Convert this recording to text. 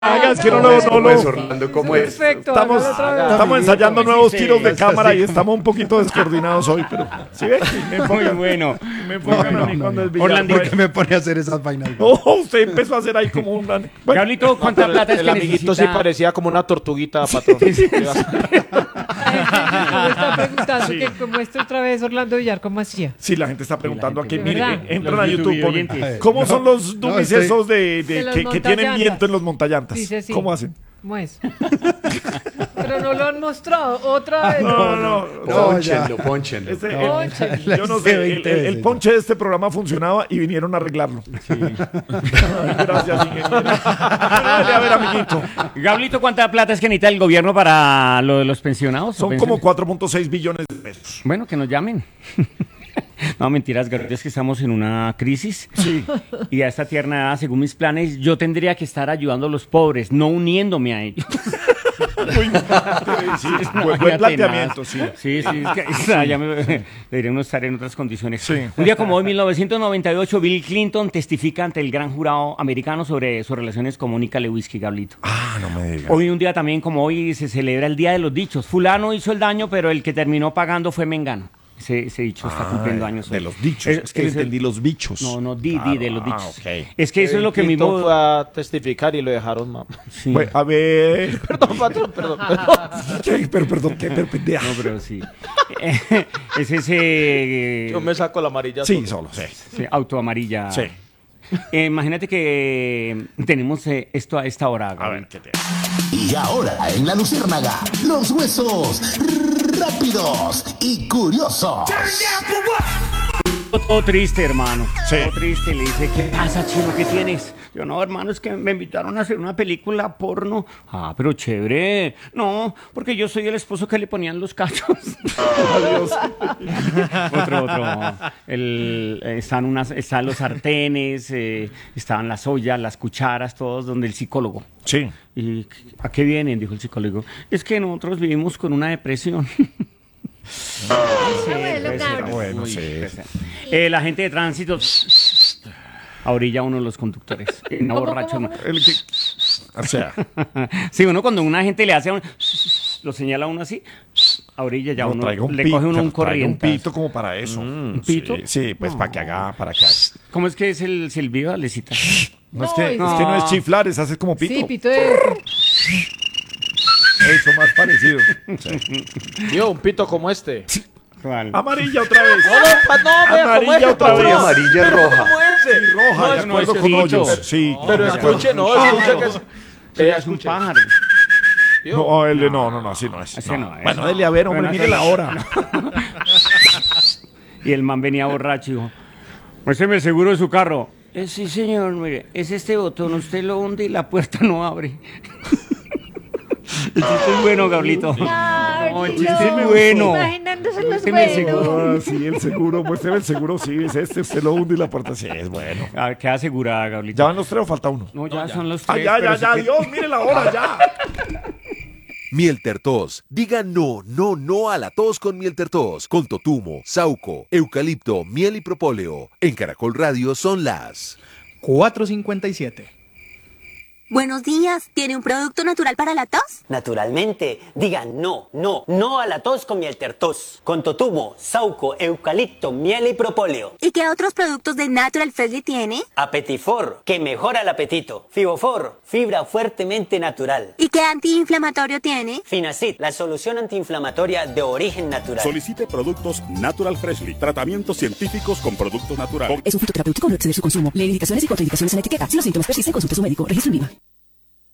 hagas, que no Pues, Orlando, ¿cómo es? Perfecto. Estamos ensayando nuevos tiros de cámara y estamos un poquito descoordinados hoy, pero ¿sí ve? Muy bueno. Me enfocan a mí cuando es billar. Orlando, Pues. ¿Qué me pone a hacer esas vainas? Usted empezó a hacer ahí como un... Bueno, Gablito, ¿cuánta plata es El que amiguito sí necesita? parecía como una tortuguita, patrón. Me está preguntando que como esto otra vez Orlando Villar, ¿cómo hacía? sí, la gente está preguntando aquí. ¿De Mire, verdad? entran Los a YouTube, YouTube ponen, oyentes. ¿cómo son los dummies estoy- esos De los que tienen montallantas. viento en los montallantas? Dice sí. ¿Cómo hacen? ¿Cómo es? Pero no lo han mostrado otra vez. No. Pónchenlo. Ponche. Yo no sé, el ponche de este programa funcionaba y vinieron a arreglarlo. Gracias, ingeniero. Dale, a ver, amiguito. Gablito, ¿cuánta plata es que necesita el gobierno para lo de los pensionados? Son como 4.6 billones de pesos. Bueno, que nos llamen. No, mentiras, Gablito, es que estamos en una crisis. Sí. Y a esta tierna edad, según mis planes, yo tendría que estar ayudando a los pobres, no uniéndome a ellos. Sí, buen planteamiento, sí. Sí, es que ya deberíamos estar en otras condiciones. Sí. Un día como hoy, 1998, Bill Clinton testifica ante el gran jurado americano sobre sus relaciones con Mónica Lewinsky, Gablito. Ah, no me digas. Hoy, un día también como hoy, se celebra el Día de los Dichos. Fulano hizo el daño, pero el que terminó pagando fue Mengano. Ese dicho está cumpliendo años hoy. De los dichos. Es que le entendí los bichos. No, de los dichos. ok. Es que eso es lo que mismo... fue a testificar y lo dejaron, mamá. Sí. Bueno, a ver. Perdón, patrón, perdón. ¿Qué? Pero perdón, ¿qué? Pero pendeja. No, pero sí. Es ese... Yo me saco la amarilla. Sí, solo, sí. sí, autoamarilla. Sí. Imagínate que tenemos esto a esta hora. A Gabriel. ver, ¿qué te... Y ahora en la Luciérnaga, los huesos rápidos y curiosos. Todo triste, hermano. Sí. Todo triste. Le dice, ¿qué pasa, chino? ¿Qué tienes? Yo, no, hermano, es que me invitaron a hacer una película porno. Ah, pero chévere. No, porque yo soy el esposo que le ponían los cachos. Adiós. Otro. Están los sartenes, estaban las ollas, las cucharas, todos, donde el psicólogo. Sí. ¿Y a qué vienen? Dijo el psicólogo. Es que nosotros vivimos con una depresión. Sí, puede ser. Bueno, sí. La gente de tránsito a orilla uno de los conductores. No borracho, no. O sea, Sí, uno cuando una gente le hace a uno, lo señala a uno así, a orilla ya no, uno traiga un le pito, coge uno un traiga corriente. un pito como para eso. ¿Un pito? Sí, pues para que haga. ¿Cómo es que es el silbido, Alecita? No, es No, que no. no es chiflar, es hacer como pito. Sí, pito de... Eso, más parecido. Yo, un pito como este. ¿Cuál? Amarilla otra vez. No, vea, Amarilla ¿cómo es, otra patrón? vez. Amarilla es roja. ¿Cómo es? Roja, de no, acuerdo ese con es hoyos. dicho. Sí. Pero escuche, no, escuche que es... Es un pájaro. No, no, así no es. Ese no es. Bueno, dele a ver, hombre, Bueno, mire la hora. Y el man venía borracho y dijo, muéstreme el seguro de su carro. Sí, señor, mire, es este botón, usted lo hunde y la puerta no abre. El chiste es bueno, Gablito. No, el chiste es muy bueno. Imaginándose los Muéstreme el buenos. seguro. Ah, sí, el seguro, muéstrame el seguro, sí, es este, usted lo hunde y la puerta, sí, es bueno. Ah, queda asegurada, Gablito. ¿Ya van los tres o falta uno? No, ya son los Ah, tres. ya, pero ya, sí que- Dios, mire la hora, ya. Mieltertos. Diga no, no, no a la tos con Mieltertos. Con totumo, sauco, eucalipto, miel y propóleo. En Caracol Radio son las 4:57. Buenos días, ¿tiene un producto natural para la tos? Naturalmente, diga no, no, no a la tos con Mieltertos. Con totumo, sauco, eucalipto, miel y propóleo. ¿Y qué otros productos de Natural Freshly tiene? Apetifor, que mejora el apetito. Fibofor, fibra fuertemente natural. ¿Y qué antiinflamatorio tiene? Finacid, la solución antiinflamatoria de origen natural. Solicite productos Natural Freshly. Tratamientos científicos con productos naturales. Es un fitoterapéutico, no exceder su consumo. Lee indicaciones y contraindicaciones en la etiqueta. Si los síntomas persisten, consulte a su médico. Registro en Viva.